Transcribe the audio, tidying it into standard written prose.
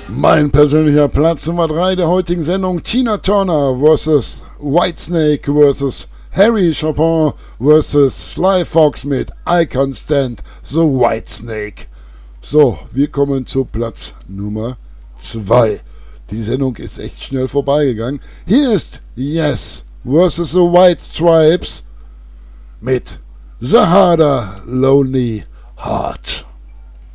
Mein persönlicher Platz Nummer 3 der heutigen Sendung: Tina Turner vs. Whitesnake vs. Harry Chopin vs. Sly Fox mit I Can't Stand the Whitesnake. So, wir kommen zu Platz Nummer 2. Die Sendung ist echt schnell vorbeigegangen. Hier ist Yes vs. the White Stripes mit The Harder Lonely Heart.